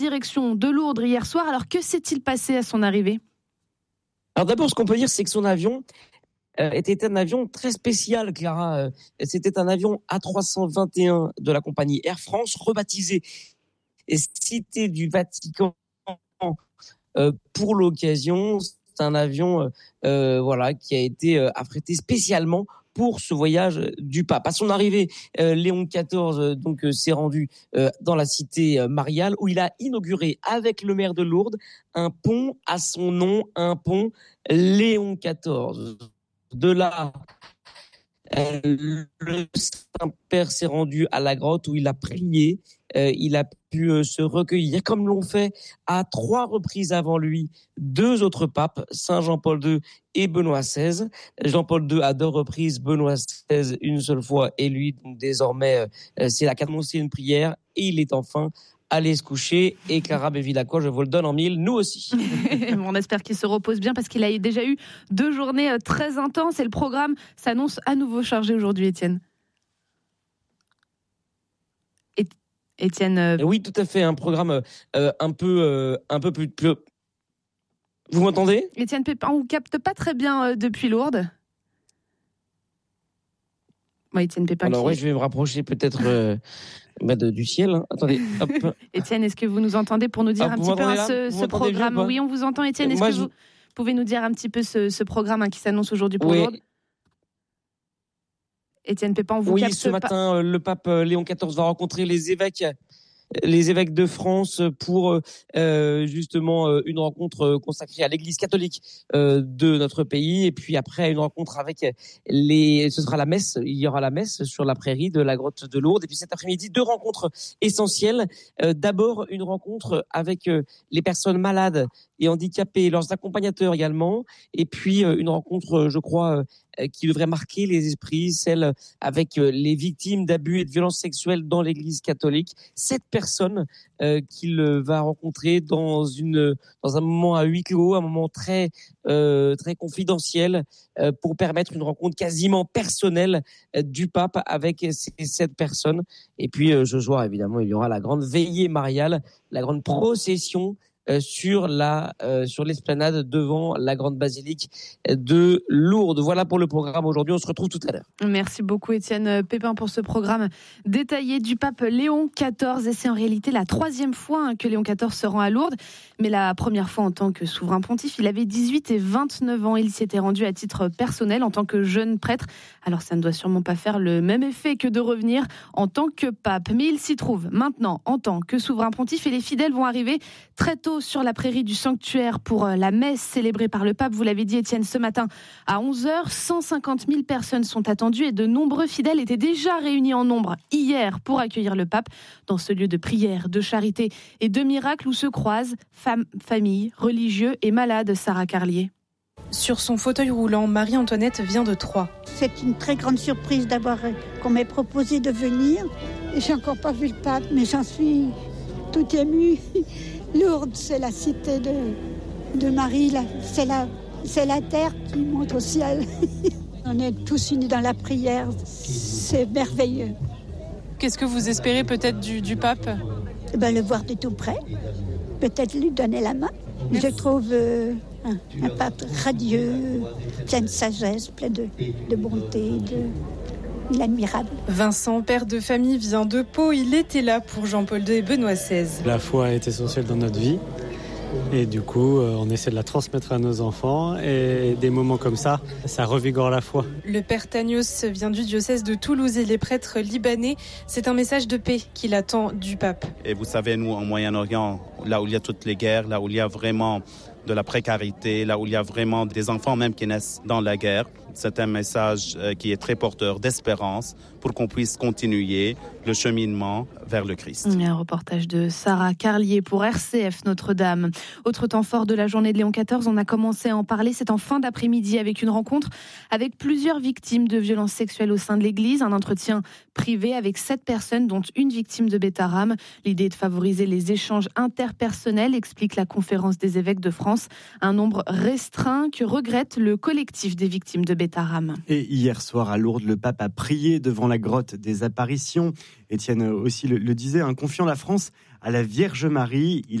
direction de Lourdes hier soir. Alors que s'est-il passé à son arrivée ? Alors d'abord, ce qu'on peut dire, c'est que son avion était un avion très spécial, Clara. C'était un avion A321 de la compagnie Air France, rebaptisé Cité du Vatican pour l'occasion. C'est un avion qui a été affrété spécialement pour ce voyage du pape. À son arrivée, Léon XIV s'est rendu dans la cité mariale où il a inauguré avec le maire de Lourdes un pont à son nom, un pont Léon XIV. De là, le Saint-Père s'est rendu à la grotte où il a prié. Il a pu se recueillir, comme l'ont fait à 3 reprises avant lui 2 autres papes, Saint Jean-Paul II et Benoît XVI. Jean-Paul II à 2 reprises, Benoît XVI une seule fois, et lui, donc désormais, c'est la qu'annoncer une prière, et il est enfin allé se coucher. Et Clara Bévilacqua, je vous le donne en 1000, nous aussi. On espère qu'il se repose bien parce qu'il a déjà eu 2 journées très intenses et le programme s'annonce à nouveau chargé aujourd'hui, Étienne. Étienne. Oui, tout à fait, un programme un peu plus. Vous m'entendez ? Étienne Pépin, on ne capte pas très bien depuis Lourdes. Étienne Pépin. Alors oui, je vais me rapprocher peut-être du ciel. Hein. Attendez. Hop. Étienne, est-ce que vous nous entendez pour nous dire un petit peu ce programme ? Oui, on vous entend, Étienne. Est-ce que vous pouvez nous dire un petit peu ce programme qui s'annonce aujourd'hui pour Lourdes ? Étienne Pépin, on vous capte pas. Oui, ce matin, le pape Léon XIV va rencontrer les évêques de France pour justement une rencontre consacrée à l'Église catholique de notre pays, et puis après une rencontre avec ce sera la messe, il y aura la messe sur la prairie de la grotte de Lourdes, et puis cet après-midi 2 rencontres essentielles. D'abord une rencontre avec les personnes malades et handicapées, leurs accompagnateurs également, et puis une rencontre, je crois, qui devrait marquer les esprits, celle avec les victimes d'abus et de violences sexuelles dans l'Église catholique. 7 personnes qu'il va rencontrer dans un moment à huis clos, un moment très confidentiel, pour permettre une rencontre quasiment personnelle du pape avec ces 7 personnes. Et puis ce soir, évidemment, il y aura la grande veillée mariale, la grande procession sur l'esplanade devant la grande basilique de Lourdes. Voilà pour le programme aujourd'hui. On se retrouve tout à l'heure. Merci beaucoup Étienne Pépin pour ce programme détaillé du pape Léon XIV. Et c'est en réalité la 3e fois que Léon XIV se rend à Lourdes. Mais la première fois en tant que souverain pontife, il avait 18 et 29 ans. Il s'y était rendu à titre personnel en tant que jeune prêtre. Alors ça ne doit sûrement pas faire le même effet que de revenir en tant que pape. Mais il s'y trouve maintenant en tant que souverain pontife et les fidèles vont arriver très tôt sur la prairie du sanctuaire pour la messe célébrée par le pape. Vous l'avez dit Étienne, ce matin à 11h, 150 000 personnes sont attendues et de nombreux fidèles étaient déjà réunis en nombre hier pour accueillir le pape dans ce lieu de prière, de charité et de miracle où se croisent femmes, familles, religieux et malades. Sarah Carlier. Sur son fauteuil roulant, Marie-Antoinette vient de Troyes. C'est une très grande surprise qu'on m'ait proposé de venir. J'ai encore pas vu le pape, mais j'en suis tout émue. Lourdes, c'est la cité de Marie, là. C'est la terre qui monte au ciel. On est tous unis dans la prière, c'est merveilleux. Qu'est-ce que vous espérez peut-être du pape ? Le voir de tout près, peut-être lui donner la main. Merci. Je trouve un pape radieux, plein de sagesse, plein de bonté, il est admirable. Vincent, père de famille, vient de Pau. Il était là pour Jean-Paul II et Benoît XVI. La foi est essentielle dans notre vie. Et du coup, on essaie de la transmettre à nos enfants. Et des moments comme ça revigore la foi. Le père Tagnos vient du diocèse de Toulouse. Il est prêtre libanais. C'est un message de paix qu'il attend du pape. Et vous savez, nous, en Moyen-Orient, là où il y a toutes les guerres, là où il y a vraiment de la précarité, là où il y a vraiment des enfants même qui naissent dans la guerre, c'est un message qui est très porteur d'espérance pour qu'on puisse continuer le cheminement vers le Christ. Un reportage de Sarah Carlier pour RCF Notre-Dame. Autre temps fort de la journée de Léon XIV, on a commencé à en parler, c'est en fin d'après-midi avec une rencontre avec plusieurs victimes de violences sexuelles au sein de l'Église, un entretien privé avec 7 personnes dont une victime de bêta-rame. L'idée est de favoriser les échanges interpersonnels, explique la conférence des évêques de France, un nombre restreint que regrette le collectif des victimes de bêta-rame. Et hier soir à Lourdes, le pape a prié devant la grotte des apparitions. Étienne aussi le disait, confiant la France à la Vierge Marie.